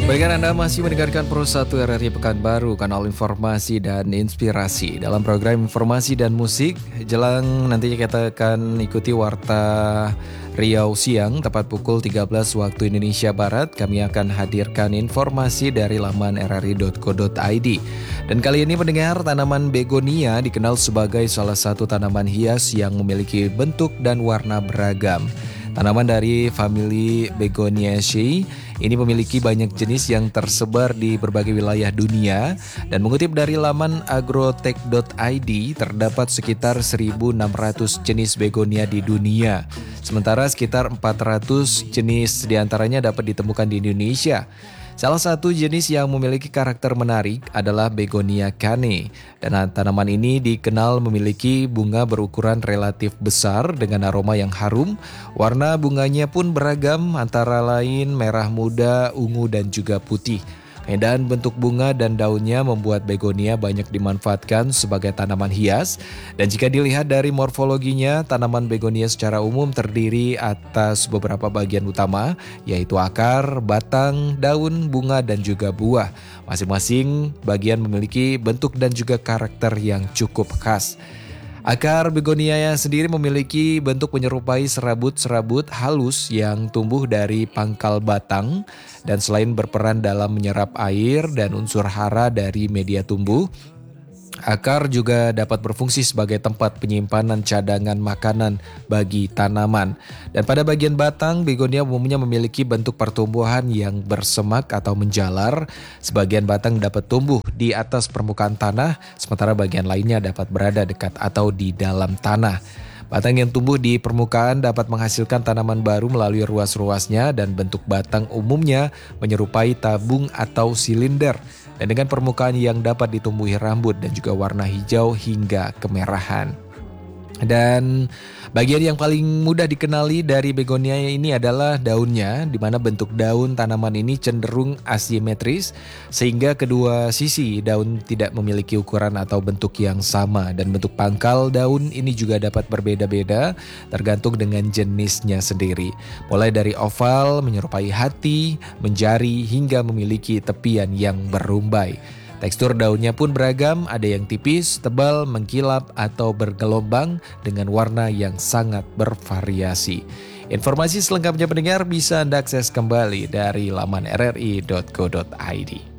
Baikkan Anda masih mendengarkan Pro 1 RRI Pekanbaru, kanal informasi dan inspirasi. Dalam program informasi dan musik, jelang nantinya kita akan ikuti Warta Riau Siang, tepat pukul 13 waktu Indonesia Barat. Kami akan hadirkan informasi dari laman rri.co.id. Dan kali ini pendengar, tanaman begonia dikenal sebagai salah satu tanaman hias yang memiliki bentuk dan warna beragam. Tanaman dari famili Begoniaceae ini memiliki banyak jenis yang tersebar di berbagai wilayah dunia, dan mengutip dari laman agrotech.id terdapat sekitar 1.600 jenis begonia di dunia. Sementara sekitar 400 jenis diantaranya dapat ditemukan di Indonesia. Salah satu jenis yang memiliki karakter menarik adalah Begonia cane, dan tanaman ini dikenal memiliki bunga berukuran relatif besar dengan aroma yang harum. Warna bunganya pun beragam, antara lain merah muda, ungu, dan juga putih. Keindahan bentuk bunga dan daunnya membuat begonia banyak dimanfaatkan sebagai tanaman hias. Dan jika dilihat dari morfologinya, tanaman begonia secara umum terdiri atas beberapa bagian utama, yaitu akar, batang, daun, bunga, dan juga buah. Masing-masing bagian memiliki bentuk dan juga karakter yang cukup khas. Akar begonia sendiri memiliki bentuk menyerupai serabut-serabut halus yang tumbuh dari pangkal batang, dan selain berperan dalam menyerap air dan unsur hara dari media tumbuh, akar juga dapat berfungsi sebagai tempat penyimpanan cadangan makanan bagi tanaman. Dan pada bagian batang, begonia umumnya memiliki bentuk pertumbuhan yang bersemak atau menjalar. Sebagian batang dapat tumbuh di atas permukaan tanah, sementara bagian lainnya dapat berada dekat atau di dalam tanah. Batang yang tumbuh di permukaan dapat menghasilkan tanaman baru melalui ruas-ruasnya, dan bentuk batang umumnya menyerupai tabung atau silinder, dan dengan permukaan yang dapat ditumbuhi rambut dan juga warna hijau hingga kemerahan. Dan bagian yang paling mudah dikenali dari begonia ini adalah daunnya, di mana bentuk daun tanaman ini cenderung asimetris, sehingga kedua sisi daun tidak memiliki ukuran atau bentuk yang sama, dan bentuk pangkal daun ini juga dapat berbeda-beda tergantung dengan jenisnya sendiri. Mulai dari oval, menyerupai hati, menjari, hingga memiliki tepian yang berumbai. Tekstur daunnya pun beragam, ada yang tipis, tebal, mengkilap, atau bergelombang dengan warna yang sangat bervariasi. Informasi selengkapnya pendengar bisa Anda akses kembali dari laman rri.co.id.